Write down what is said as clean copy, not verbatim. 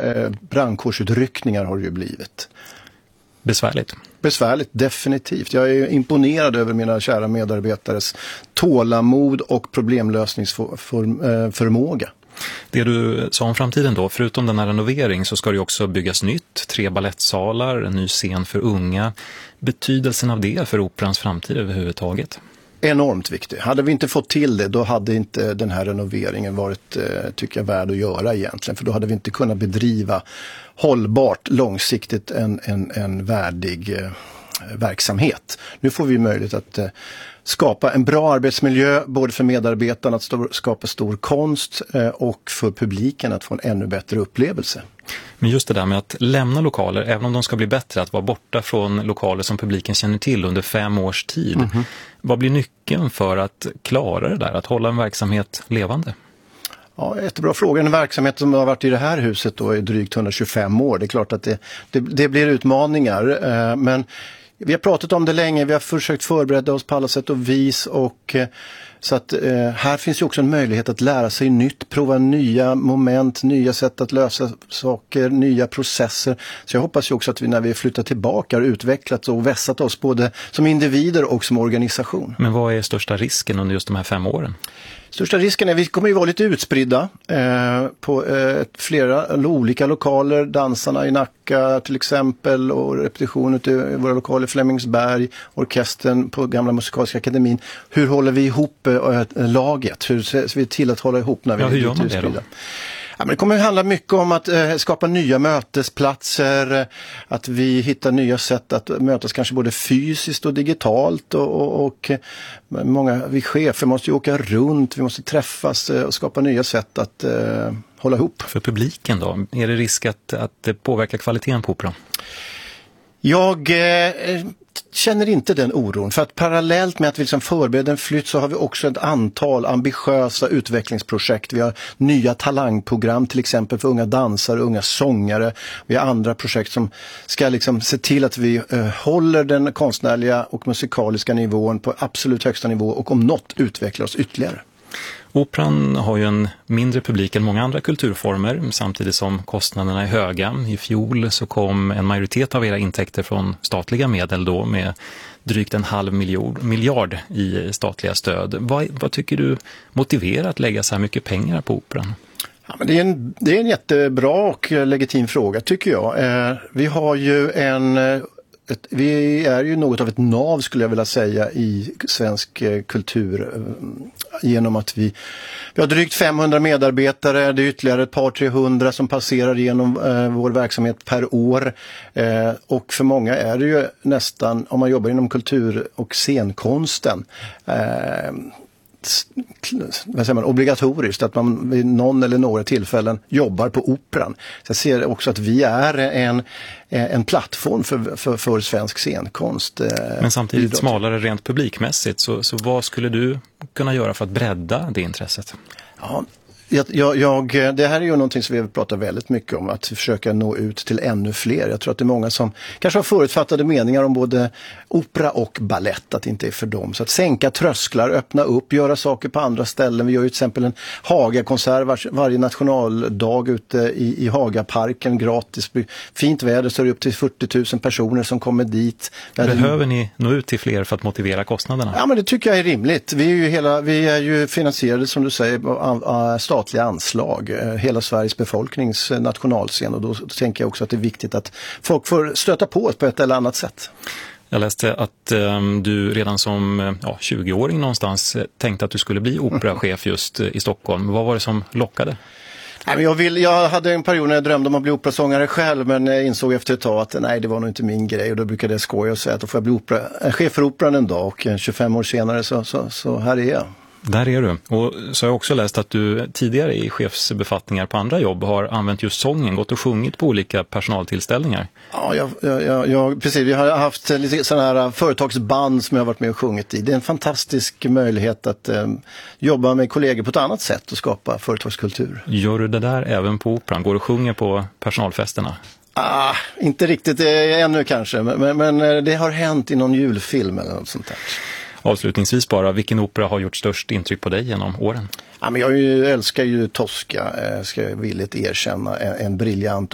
brandkårsutryckningar har det ju blivit. Besvärligt. Besvärligt, definitivt. Jag är imponerad över mina kära medarbetares tålamod och problemlösningsförmåga. Det du sa om framtiden då, förutom den här renovering så ska det också byggas nytt, 3 balettsalar, en ny scen för unga. Betydelsen av det för operans framtid överhuvudtaget? Enormt viktig. Hade vi inte fått till det, då hade inte den här renoveringen varit, tycker jag, värd att göra egentligen. För då hade vi inte kunnat bedriva hållbart, långsiktigt en värdig verksamhet. Nu får vi möjlighet att skapa en bra arbetsmiljö både för medarbetarna att skapa stor konst och för publiken att få en ännu bättre upplevelse. Men just det där med att lämna lokaler, även om de ska bli bättre, att vara borta från lokaler som publiken känner till under 5 års tid. Vad blir nyckeln för att klara det där, att hålla en verksamhet levande? Ja, jättebra fråga. En verksamhet som har varit i det här huset då i drygt 125 år. Det är klart att det blir utmaningar, men vi har pratat om det länge, vi har försökt förbereda oss på alla sätt och vis och så att här finns ju också en möjlighet att lära sig nytt, prova nya moment, nya sätt att lösa saker, nya processer. Så jag hoppas ju också att vi när vi flyttar tillbaka har utvecklats och vässat oss både som individer och som organisation. Men vad är största risken under just de här 5 åren? Största risken är att vi kommer ju vara lite utspridda på flera olika lokaler. Dansarna i Nacka till exempel och repetition ute i våra lokaler i Flemingsberg, orkestern på Gamla Musikaliska Akademin. Hur håller vi ihop laget? Hur ser vi till att hålla ihop när vi är lite utspridda? Ja, men det kommer att handla mycket om att skapa nya mötesplatser, att vi hittar nya sätt att mötas kanske både fysiskt och digitalt och vi chefer måste ju åka runt, vi måste träffas och skapa nya sätt att hålla ihop. För publiken då, är det risk att det påverkar kvaliteten på operan? Jag känner inte den oron, för att parallellt med att vi liksom förbereder en flytt så har vi också ett antal ambitiösa utvecklingsprojekt. Vi har nya talangprogram till exempel för unga dansare, unga sångare. Vi har andra projekt som ska liksom se till att vi håller den konstnärliga och musikaliska nivån på absolut högsta nivå och om något utvecklar oss ytterligare. Operan har ju en mindre publik än många andra kulturformer samtidigt som kostnaderna är höga. I fjol så kom en majoritet av era intäkter från statliga medel då med drygt 1,5 miljard i statliga stöd. Vad tycker du motiverar att lägga så här mycket pengar på operan? Ja, men det är en jättebra och legitim fråga tycker jag. Vi har ju vi är ju något av ett nav skulle jag vilja säga i svensk kultur genom att vi har drygt 500 medarbetare, det är ytterligare ett par 300 som passerar genom vår verksamhet per år och för många är det ju nästan, om man jobbar inom kultur- och scenkonsten obligatoriskt att man vid någon eller några tillfällen jobbar på operan. Så jag ser också att vi är en plattform för svensk scenkonst. Men samtidigt smalare rent publikmässigt, så vad skulle du kunna göra för att bredda det intresset? Ja, det här är ju någonting som vi pratar väldigt mycket om, att försöka nå ut till ännu fler. Jag tror att det är många som kanske har förutfattade meningar om både opera och ballett, att det inte är för dem. Så att sänka trösklar, öppna upp, göra saker på andra ställen. Vi gör ju till exempel en Hagakonsert varje nationaldag ute i Hagaparken gratis. Fint väder så är det upp till 40 000 personer som kommer dit. Behöver ni nå ut till fler för att motivera kostnaderna? Ja, men det tycker jag är rimligt. Vi är ju finansierade som du säger av statliga anslag, hela Sveriges befolknings nationalscen och då tänker jag också att det är viktigt att folk får stöta på oss på ett eller annat sätt. Jag läste att du redan som 20-åring någonstans tänkte att du skulle bli operachef just i Stockholm. Vad var det som lockade? Jag hade en period när jag drömde om att bli operasångare själv, men jag insåg efter ett tag att nej, det var nog inte min grej och då brukade jag skoja och säga att då får jag bli chef för operan en dag och 25 år senare så här är jag. Där är du. Och så har jag också läst att du tidigare i chefsbefattningar på andra jobb har använt just sången, gått och sjungit på olika personaltillställningar. Ja, precis. Vi har haft lite sådana här företagsband som jag har varit med och sjungit i. Det är en fantastisk möjlighet att jobba med kollegor på ett annat sätt och skapa företagskultur. Gör du det där även på operan? Går du och sjunger på personalfesterna? Inte riktigt ännu kanske, men det har hänt i någon julfilm eller något sånt där. Avslutningsvis bara, vilken opera har gjort störst intryck på dig genom åren? Ja, men jag älskar ju Tosca, ska jag villigt erkänna, en briljant